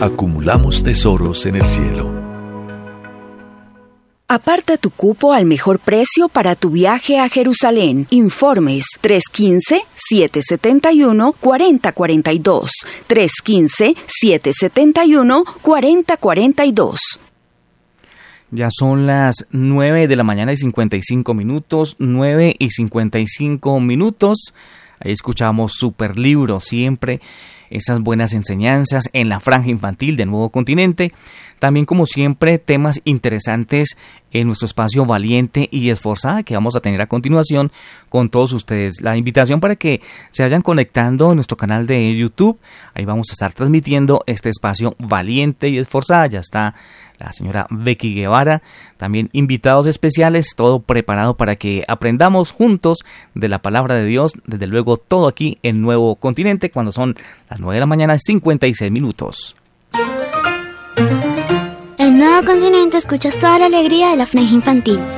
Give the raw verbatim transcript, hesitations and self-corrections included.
acumulamos tesoros en el cielo. Aparta tu cupo al mejor precio para tu viaje a Jerusalén. Informes tres uno cinco, siete siete uno, cuatro cero cuatro dos. tres uno cinco, siete siete uno, cuatro cero cuatro dos. Ya son las nueve de la mañana y cincuenta y cinco minutos, nueve y cincuenta y cinco minutos. Ahí escuchamos Superlibro, siempre esas buenas enseñanzas en la franja infantil de Nuevo Continente. También, como siempre, temas interesantes en nuestro espacio Valiente y Esforzada que vamos a tener a continuación con todos ustedes. La invitación para que se vayan conectando en nuestro canal de YouTube. Ahí vamos a estar transmitiendo este espacio Valiente y Esforzada. Ya está la señora Becky Guevara, también invitados especiales, todo preparado para que aprendamos juntos de la palabra de Dios, desde luego todo aquí en Nuevo Continente, cuando son las nueve de la mañana, cincuenta y seis minutos. En Nuevo Continente escuchas toda la alegría de la franja infantil.